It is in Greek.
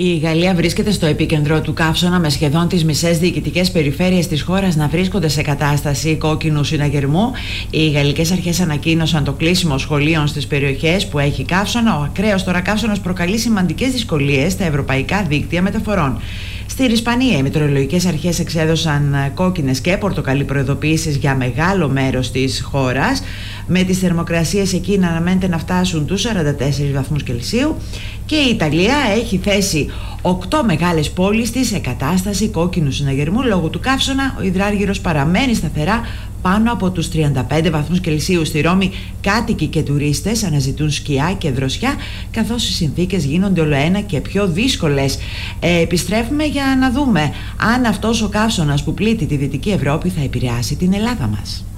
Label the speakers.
Speaker 1: Η Γαλλία βρίσκεται στο επίκεντρο του καύσωνα, με σχεδόν τις μισές διοικητικές περιφέρειες της χώρας να βρίσκονται σε κατάσταση κόκκινου συναγερμού. Οι γαλλικές αρχές ανακοίνωσαν το κλείσιμο σχολείων στις περιοχές που έχει καύσωνα. Ο ακραίος τώρα καύσωνας προκαλεί σημαντικές δυσκολίες στα ευρωπαϊκά δίκτυα μεταφορών. Στην Ισπανία, οι μετεωρολογικές αρχές εξέδωσαν κόκκινες και πορτοκαλί προειδοποιήσεις για μεγάλο μέρος της χώρας, με τις θερμοκρασίες εκεί να αναμένεται να φτάσουν τους 44 βαθμούς Κελσίου, και η Ιταλία έχει θέσει 8 μεγάλες πόλεις της σε κατάσταση κόκκινου συναγερμού λόγω του καύσωνα. Ο υδράργυρος παραμένει σταθερά πάνω από τους 35 βαθμούς Κελσίου. Στη Ρώμη, κάτοικοι και τουρίστες αναζητούν σκιά και δροσιά, καθώς οι συνθήκες γίνονται όλο ένα και πιο δύσκολες. Επιστρέφουμε για να δούμε αν αυτός ο καύσωνας που πλήττει τη Δυτική Ευρώπη θα επηρεάσει την Ελλάδα μας.